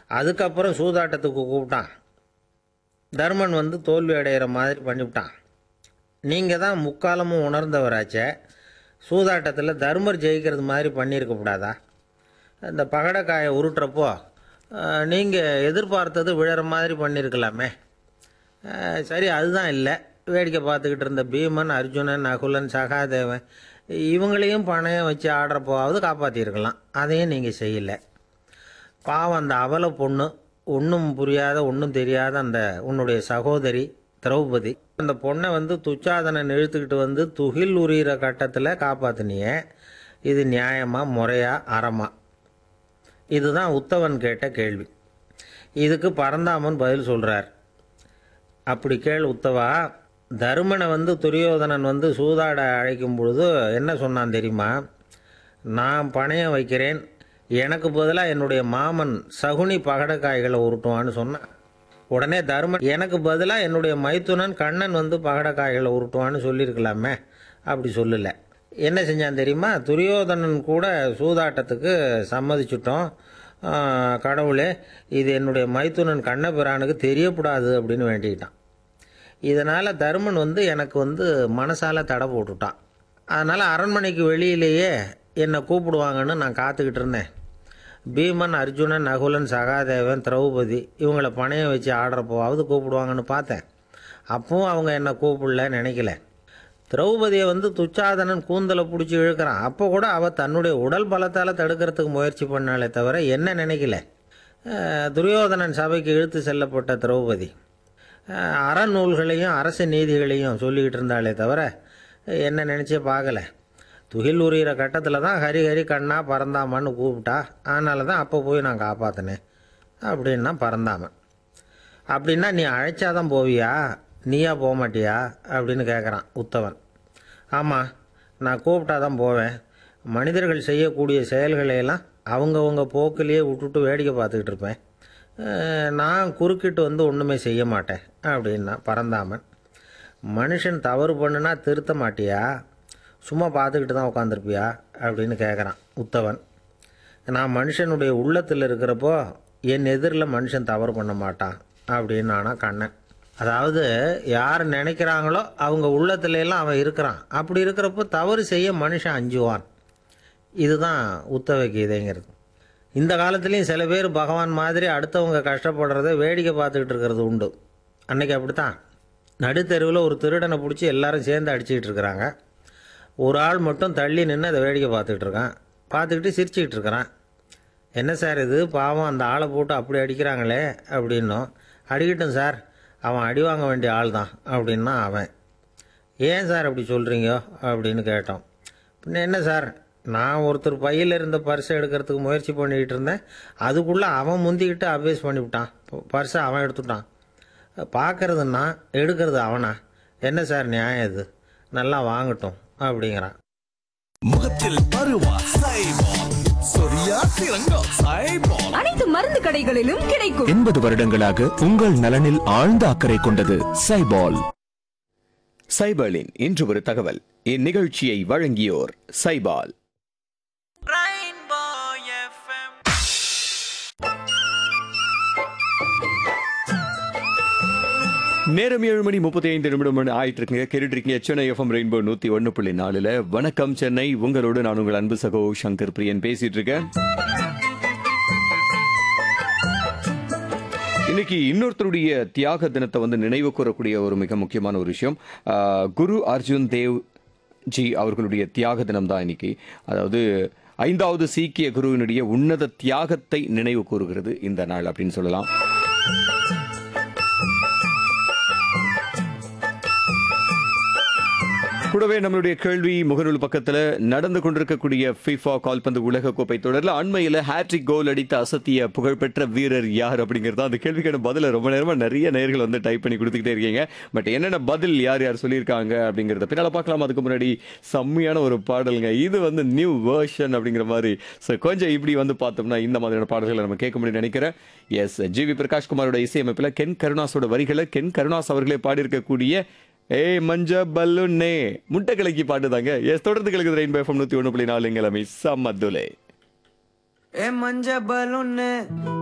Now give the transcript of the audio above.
அதுக்கப்புறம் சூதாட்டத்துக்கு கூப்பிட்டான். தர்மன் வந்து தோல்வி அடைகிற மாதிரி பண்ணிவிட்டான். நீங்கள் தான் முக்காலமும் உணர்ந்தவராச்சே, சூதாட்டத்தில் தர்மர் ஜெயிக்கிறது மாதிரி பண்ணியிருக்கக்கூடாதா? இந்த பகடைக்காயை உருட்டுறப்போ நீங்கள் எதிர்பார்த்தது விழற மாதிரி பண்ணியிருக்கலாமே. சரி, அதுதான் இல்லை. வேடிக்கை பார்த்துக்கிட்டு இருந்த பீமன், அர்ஜுனன், நகுலன், சகாதேவன் இவங்களையும் பணையம் வச்சு ஆடுறப்போவாவது காப்பாற்றிருக்கலாம். அதையும் நீங்கள் செய்யலை. பாவம் அந்த அவல பொண்ணு, ஒன்றும் புரியாத ஒன்றும் தெரியாத அந்த உன்னுடைய சகோதரி திரௌபதி, அந்த பொண்ணை வந்து துச்சாதனன் இழுத்துக்கிட்டு வந்து துகில் உரிகிற கட்டத்தில் காப்பாற்றினியே. இது நியாயமா, முறையா, அறமா? இதுதான் உத்தவன் கேட்ட கேள்வி. இதுக்கு பரந்தாமன் பதில் சொல்கிறார். அப்படி கேள் உத்தவா. தருமனை வந்து துரியோதனன் வந்து சூதாட அழைக்கும் பொழுது என்ன சொன்னான் தெரியுமா? நான் பணையம் வைக்கிறேன், எனக்கு பதிலாக என்னுடைய மாமன் சகுனி பகடைக்காய்களை உருட்டுவான்னு சொன்னான். உடனே தருமன் எனக்கு பதிலாக என்னுடைய மைத்துனன் கண்ணன் வந்து பகடைக்காய்களை உருட்டுவான்னு சொல்லியிருக்கலாமே. அப்படி சொல்லலை. என்ன செஞ்சான் தெரியுமா? துரியோதனன் கூட சூதாட்டத்துக்கு சம்மதிச்சிட்டோம், கடவுளே இது என்னுடைய மைத்துனன் கண்ணபிரானுக்கு தெரியக்கூடாது அப்படின்னு வேண்டிக்கிட்டான். இதனால் தருமன் வந்து எனக்கு வந்து மனசால் தடை போட்டுட்டான். அதனால் அரண்மனைக்கு வெளியிலேயே என்னை கூப்பிடுவாங்கன்னு நான் காத்துக்கிட்டு இருந்தேன். பீமன், அர்ஜுனன், நகுலன், சகாதேவன், திரௌபதி இவங்கள பணையம் வச்சு ஆடுறப்போவாவது கூப்பிடுவாங்கன்னு பார்த்தேன். அப்பவும் அவங்க என்னை கூப்பிடல, நினைக்கல. திரௌபதியை வந்து துச்சாதனன் கூந்தலை பிடிச்சி இழுக்கிறான். அப்போ கூட அவள் தன்னுடைய உடல் பலத்தால் தடுக்கிறதுக்கு முயற்சி பண்ணாலே தவிர என்ன நினைக்கல. துரியோதனன் சபைக்கு இழுத்து செல்லப்பட்ட திரௌபதி அறநூல்களையும் அரச நீதிகளையும் சொல்லிக்கிட்டு இருந்தாலே தவிர என்ன நினச்சே பார்க்கல. துகில் உரிகிற கட்டத்தில் தான் ஹரி ஹரி கண்ணா பரந்தாமன்னு கூப்பிட்டா. அதனால தான் அப்போ போய் நான் காப்பாற்றினேன் அப்படின்னா பரந்தாமன். அப்படின்னா நீ அழைச்சாதான் போவியா, நீயா போக மாட்டியா அப்படின்னு கேட்குறான் உத்தவன். ஆமாம், நான் கூப்பிட்டா தான் போவேன். மனிதர்கள் செய்யக்கூடிய செயல்களையெல்லாம் அவங்கவுங்க போக்கிலேயே விட்டுட்டு வேடிக்கை பார்த்துக்கிட்டு இருப்பேன். நான் குறுக்கிட்டு வந்து ஒன்றுமே செய்ய மாட்டேன் அப்படின்னா பரந்தாமன். மனுஷன் தவறு பண்ணுனா திருத்த மாட்டியா, சும்மா பார்த்துக்கிட்டு தான் உட்காந்துருப்பியா அப்படின்னு கேட்குறான் உத்தவன். நான் மனுஷனுடைய உள்ளத்தில் இருக்கிறப்போ என் எதிரில் மனுஷன் தவறு பண்ண மாட்டான் அப்படின்னு ஆனால் கண்ணன். அதாவது யார் நினைக்கிறாங்களோ அவங்க உள்ளத்துலலாம் அவன் இருக்கிறான். அப்படி இருக்கிறப்போ தவறு செய்ய மனுஷன் அஞ்சுவான். இதுதான் உத்தவ கீதைங்கிறது. இந்த காலத்துலேயும் சில பேர் பகவான் மாதிரி அடுத்தவங்க கஷ்டப்படுறத வேடிக்கை பார்த்துக்கிட்டு இருக்கிறது உண்டு. அன்றைக்கி அப்படித்தான். நடுத்தெருவில் ஒரு திருடனை பிடிச்சி எல்லாரும் சேர்ந்து அடிச்சுக்கிட்டு இருக்கிறாங்க. ஒரு ஆள் மட்டும் தள்ளி நின்று அதை வேடிக்கை பார்த்துக்கிட்டு இருக்கான். பார்த்துக்கிட்டு சிரிச்சுக்கிட்டு இருக்கிறான். என்ன சார் இது, பாவம் அந்த ஆளை போட்டு அப்படி அடிக்கிறாங்களே அப்படின்னோம். அடிக்கட்டும் சார், அவன் அடி வாங்க வேண்டிய ஆள் தான் அப்படின்னா அவன். ஏன் சார் அப்படி சொல்கிறீங்க அப்படின்னு கேட்டோம். பின்ன என்ன சார், நான் ஒருத்தர் பையில் இருந்த பர்ஸை எடுக்கிறதுக்கு முயற்சி பண்ணிக்கிட்டு இருந்தேன். அதுக்குள்ளே அவன் முந்திக்கிட்டு அபேஸ் பண்ணிவிட்டான். பர்ஸை அவன் எடுத்துட்டான். பார்க்கறதுன்னா எடுக்கிறது அவனா? என்ன சார் நியாயம் இது? நல்லா வாங்கட்டும் அப்படிங்கிறான். முகத்தில் பருவா சைபால், சொரியா சிறங்கா சைபால். அனைத்து மருந்து கடைகளிலும் கிடைக்கும். 80 வருடங்களாக உங்கள் நலனில் ஆழ்ந்த அக்கறை கொண்டது சைபால். சைபாலின் இன்று ஒரு தகவல். இந்நிகழ்ச்சியை வழங்கியோர் சைபால். நேரம் 7:35 ஆயிட்டு இருக்குங்க. கேட்டுட்டு இருக்கீங்க சென்னை எஃப்எம் ரெயின்போ 101.4. வணக்கம் சென்னை. உங்களோடு நான் உங்கள் அன்பு சகோ சங்கர் பிரியன் பேசிட்டு இருக்கேன். இன்னைக்கு இன்னொருத்தருடைய தியாக தினத்தை வந்து நினைவு கூறக்கூடிய ஒரு மிக முக்கியமான ஒரு விஷயம். குரு அர்ஜுன் தேவ் ஜி அவர்களுடைய தியாக தினம் தான் இன்னைக்கு. அதாவது 5வது சீக்கிய குருவினுடைய உன்னத தியாகத்தை நினைவு கூறுகிறது இந்த நாள் அப்படின்னு சொல்லலாம். கூடவே நம்மளுடைய கேள்வி முகநூல் பக்கத்தில் நடந்து கொண்டிருக்கக்கூடிய ஃபிஃபா கால்பந்து உலகக்கோப்பை தொடரில் அண்மையில் ஹேட்ரிக் கோல் அடித்த அசத்திய புகழ்பெற்ற வீரர் யார் அப்படிங்கிறது அந்த கேள்விக்கான பதில ரொம்ப நேரமாக நிறைய நேயர்கள் வந்து டைப் பண்ணி கொடுத்துக்கிட்டே இருக்கீங்க. பட் என்னென்ன பதில் யார் யார் சொல்லியிருக்காங்க அப்படிங்கிறத பின்னால் பார்க்கலாம். அதுக்கு முன்னாடி செம்மையான ஒரு பாடலுங்க. இது வந்து நியூ வேர்ஷன் அப்படிங்கிற மாதிரி. ஸோ கொஞ்சம் இப்படி வந்து பார்த்தோம்னா இந்த மாதிரியான பாடல்களை நம்ம கேட்க முடியும்னு நினைக்கிறேன். எஸ், ஜிவி பிரகாஷ்குமாரோட இசையமைப்பில் கென் கருணாஸோட வரிகளை கென் கருணாஸ் அவர்களே பாடியிருக்கக்கூடிய ஏய் மஞ்ச பல்லுன்னே முட்டை கலக்கி பாட்டுதாங்க. எஸ், தொடர்ந்து கலக்குது ரெயின்போ எஃப்எம் 101.4 செம்ம துலே. ஏ மஞ்ச பலூன்னு